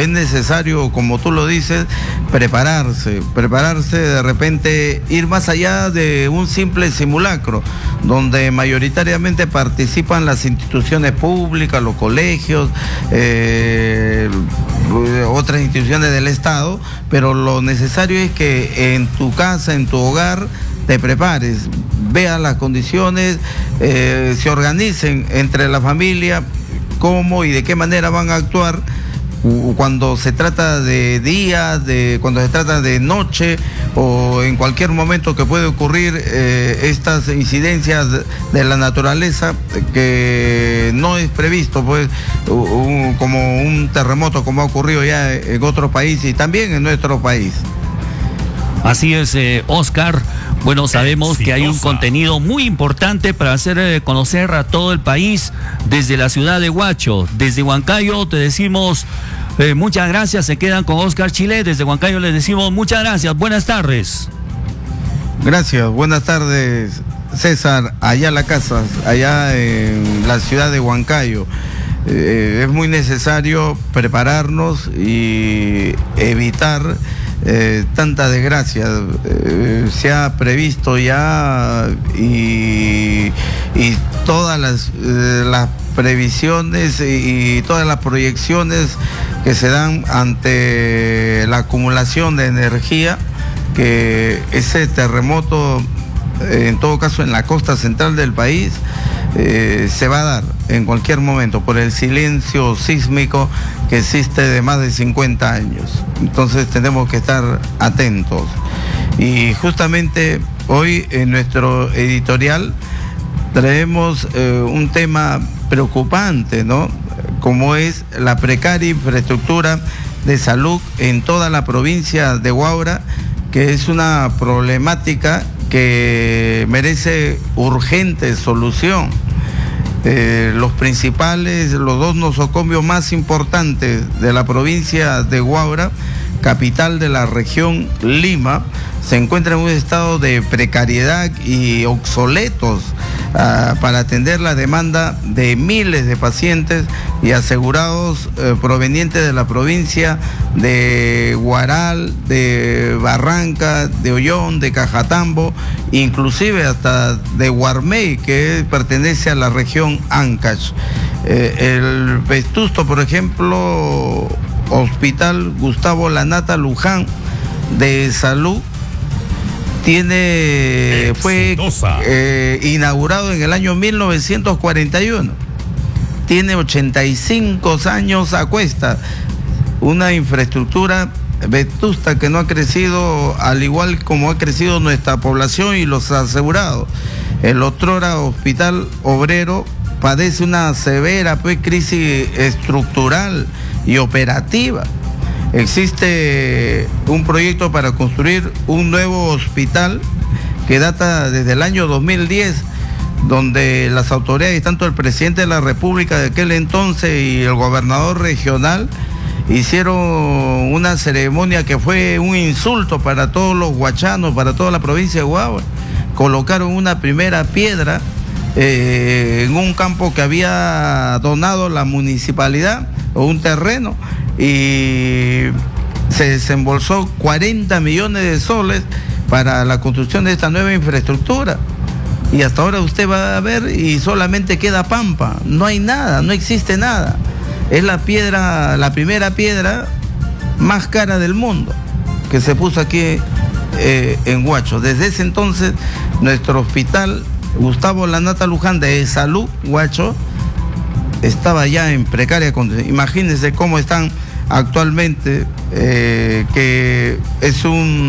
es necesario, como tú lo dices, prepararse, de repente ir más allá de un simple simulacro, donde mayoritariamente participan las instituciones públicas, los colegios, otras instituciones del Estado, pero lo necesario es que en tu casa, en tu hogar, te prepares, veas las condiciones, se organicen entre la familia, cómo y de qué manera van a actuar cuando se trata de día, cuando se trata de noche o en cualquier momento que puede ocurrir estas incidencias de la naturaleza que no es previsto, pues como un terremoto como ha ocurrido ya en otros países y también en nuestro país. Así es, Oscar. Bueno, sabemos que hay un contenido muy importante para hacer conocer a todo el país desde la ciudad de Huacho. Desde Huancayo te decimos muchas gracias. Se quedan con Oscar Chile. Desde Huancayo les decimos muchas gracias. Buenas tardes. Gracias, buenas tardes, César. Allá la casa, allá en la ciudad de Huancayo. Es muy necesario prepararnos y evitar tanta desgracia. Se ha previsto ya y todas las previsiones y todas las proyecciones que se dan ante la acumulación de energía, que ese terremoto, en todo caso en la costa central del país, se va a dar en cualquier momento por el silencio sísmico que existe de más de 50 años. Entonces tenemos que estar atentos. Y justamente hoy en nuestro editorial traemos un tema preocupante, ¿no? Como es la precaria infraestructura de salud en toda la provincia de Huaura, que es una problemática que merece urgente solución. Los dos nosocomios más importantes de la provincia de Huaura, capital de la región Lima, se encuentran en un estado de precariedad y obsoletos para atender la demanda de miles de pacientes y asegurados provenientes de la provincia de Huaral, de Barranca, de Ollón, de Cajatambo, inclusive hasta de Guarmey, que pertenece a la región Ancash. El vetusto, por ejemplo, Hospital Gustavo Lanata Luján de Salud, fue inaugurado en el año 1941. Tiene 85 años a cuesta. Una infraestructura vetusta que no ha crecido al igual como ha crecido nuestra población y los asegurados. El otrora Hospital Obrero padece una severa crisis estructural y operativa. Existe un proyecto para construir un nuevo hospital que data desde el año 2010, donde las autoridades, tanto el presidente de la República de aquel entonces y el gobernador regional, hicieron una ceremonia que fue un insulto para todos los huachanos, para toda la provincia de Huaura. Colocaron una primera piedra en un campo que había donado la municipalidad, o un terreno, y se desembolsó 40 millones de soles para la construcción de esta nueva infraestructura. Y hasta ahora usted va a ver y solamente queda pampa, no hay nada, no existe nada. Es la primera piedra más cara del mundo que se puso aquí en Huacho. Desde ese entonces, nuestro hospital Gustavo Lanata Luján de Salud Huacho estaba ya en precaria condición. Imagínense cómo están actualmente, que es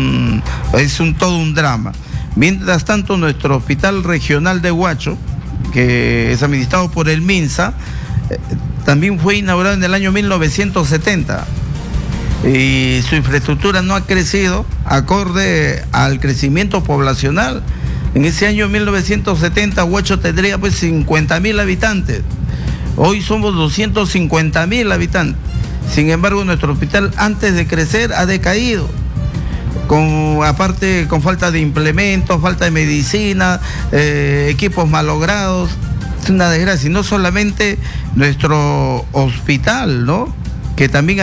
todo un drama. Mientras tanto, nuestro hospital regional de Huacho, que es administrado por el MINSA, también fue inaugurado en el año 1970 y su infraestructura no ha crecido acorde al crecimiento poblacional. En ese año 1970 Huacho tendría pues 50.000 habitantes. Hoy somos 250.000 habitantes. Sin embargo, nuestro hospital antes de crecer ha decaído. Aparte con falta de implementos, falta de medicina, equipos malogrados. Es una desgracia. Y no solamente nuestro hospital, ¿no? Que también